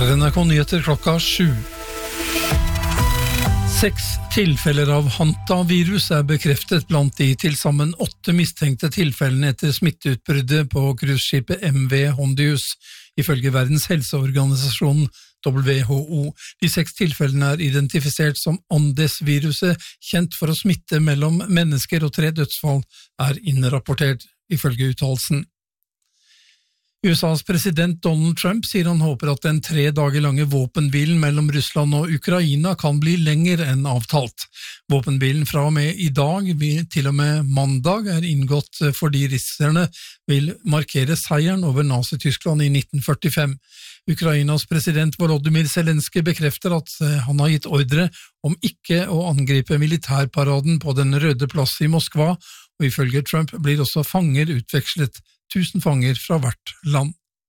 Her NRK Nyheter klokka 7. 6 tilfeller av Hanta-virus bekreftet blant de til sammen 8 mistenkte tilfellene etter smitteutbruddet på cruiseskipet MV Hondius, ifølge Verdens helseorganisasjon WHO. De 6 tilfellene identifisert som Andes-viruset, kjent for å smitte mellom mennesker, og 3 dødsfall innrapportert, ifølge uttalelsen. USAs president Donald Trump sier han håper at den 3 dager lange våpenhvilen mellom Russland og Ukraina kan bli lenger enn avtalt. Våpenhvilen fra og med i dag til og med mandag inngått fordi russerne vil markere seieren over Nazi-Tyskland i 1945. Ukrainas president Volodymyr Zelenskyj bekrefter at han har gitt ordre om ikke å angripe militærparaden på Den røde plass i Moskva, og ifølge Trump blir også fanger utvekslet, 1000 fanger fra hvert land.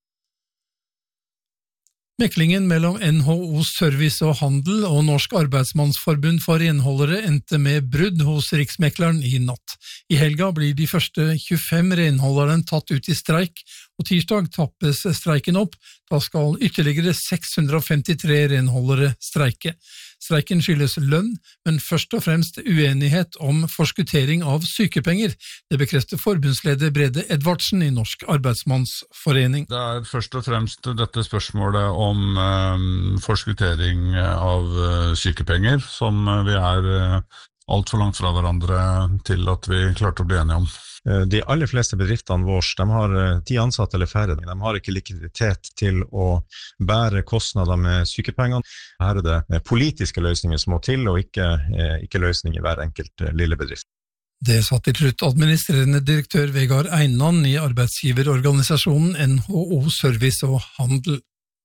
Meklingen mellom NHO Service og Handel og Norsk Arbeidsmannsforbund for renholdere endte med brudd hos Riksmekleren i natt. I helga blir de første 25 renholderne tatt ut i streik, og tirsdag tappes streiken opp. Da skal ytterligere 653 renholdere streike. Streiken skyldes lønn, men først og fremst uenighet om forskuttering av sykepenger. Det bekrefter forbundsleder Brede Edvardsen i Norsk Arbeidsmannsforening. Det først og fremst dette spørsmålet om forskuttering av sykepenger, som vi alt for langt fra hverandre til at vi klarte å bli enige om. De aller fleste bedriftene våre, de har 10 ansatte eller færre. De har ikke likviditet til å bære kostnader med sykepengene. Her det politiske løsninger som må til, og ikke løsninger i hver enkelt lille bedrift. Det sa til slutt administrerende direktør Vegard Einan i arbeidsgiverorganisasjonen NHO Service og Handel.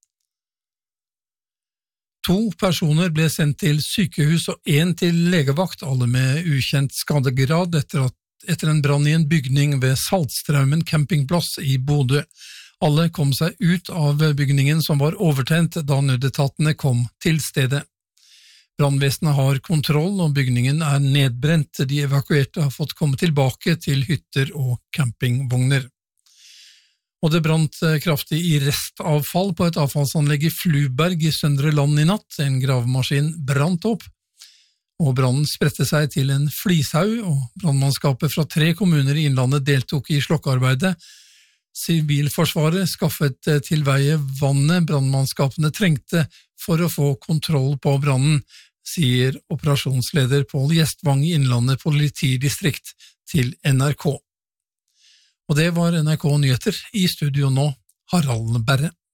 2 personer ble sendt til sykehus og 1 til legevakt, alle med ukjent skadegrad etter en brann i en bygning ved Saltstraumen campingplass i Bodø. Alle kom seg ut av bygningen som var overtent da nødetatene kom til stedet. Brannvesenet har kontroll, og bygningen nedbrent. De evakuerte har fått komme tilbake til hytter og campingvogner. Og det brant kraftig i restavfall på et avfallsanlegg i Fluberg i Søndre Land i natt. En gravemaskin brant opp, og brannen spredte seg til en flishaug, og brannmannskapet fra 3 kommuner i Innlandet deltok i slokkearbeidet. Sivilforsvaret skaffet til veie vannet brannmannskapene trengte for å få kontroll på brannen, sier operasjonsleder Pål Gjestvang i Innlandet politidistrikt til NRK. Og det var NRK Nyheter. I studio nå, Harald Berre.